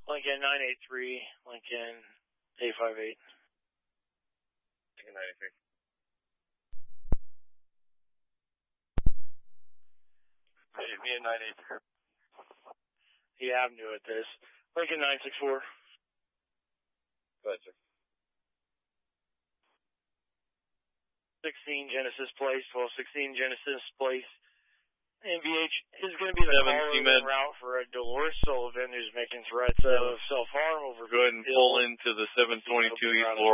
Lincoln 983, Lincoln 858. Lincoln 983. Me at 983. Yeah, I'm new at this. Lincoln 964. Go ahead, sir. 16 Genesis Place, 1216 Genesis Place. NVH is going to be the caller route for a Dolores Sullivan who's making threats of self-harm over. Go ahead and pull into the 722 East